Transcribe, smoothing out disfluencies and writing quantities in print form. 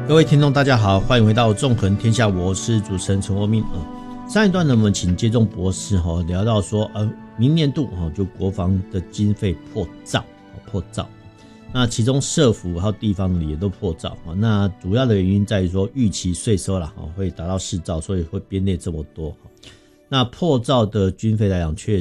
各位听众大家好，欢迎回到纵横天下，我是主持人陈国民。上一段呢，我们请接种博士聊到说，明年度就国防的经费破兆，那其中社福还有地方也都破兆，那主要的原因在于说预期税收啦会达到4兆，所以会编列这么多。那破兆的军费来讲，确